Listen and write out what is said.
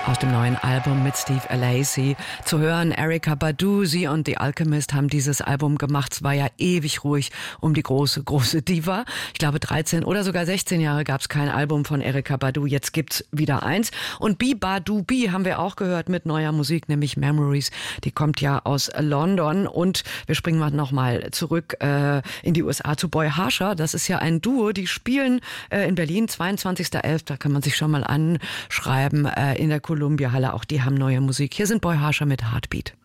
Aus dem neuen Album mit Steve Lacy zu hören. Erykah Badu, sie und The Alchemist haben dieses Album gemacht. Es war ja ewig ruhig um die große Diva. Ich glaube 13 oder sogar 16 Jahre gab es kein Album von Erykah Badu. Jetzt gibt's wieder eins. Und Bi Badu Bi haben wir auch gehört mit neuer Musik, nämlich Memories. Die kommt ja aus London. Und wir springen mal nochmal zurück in die USA zu Boy Harsher. Das ist ja ein Duo, die spielen in Berlin, 22.11. Da kann man sich schon mal anschreiben in der Columbia Halle. Auch die haben neue Musik. Hier sind Boy Harsher mit Heartbeat.